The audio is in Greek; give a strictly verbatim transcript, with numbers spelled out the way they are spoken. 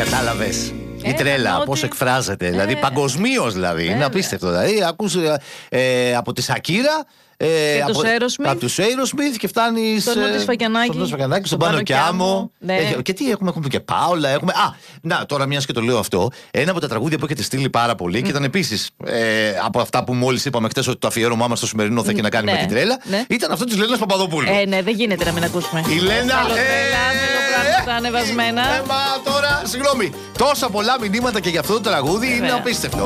Κατάλαβες. Η Ε, τρέλα, ότι... πώς εκφράζεται. Δηλαδή, παγκοσμίως δηλαδή. Είναι απίστευτο. Δηλαδή, ακούς ε, από τη Σακύρα. Ε, από, από τους Aerosmith και φτάνει στον Νότι Σφακιανάκη, στον Σφακιανάκη, στον Πάνο Κιάμο. Ναι. Ε, και τι έχουμε, έχουμε και Πάολα. Έχουμε... Α, να, τώρα μιας και το λέω αυτό. Ένα από τα τραγούδια που έχετε στείλει πάρα πολύ mm. και ήταν επίσης ε, από αυτά που μόλις είπαμε χτες ότι το αφιέρωμά μας στο σημερινό θα έχει να κάνει ναι. με την τρέλα. Ναι. Ήταν αυτό της Λένας Παπαδοπούλου. Ε, ναι, δεν γίνεται να μην ακούσουμε. Η Λένα. Θέλω πράγματα ανεβασμένα. Ε, μα τώρα, συγγνώμη. Τόσα πολλά μηνύματα και για αυτό το τραγούδι είναι απίστευτο.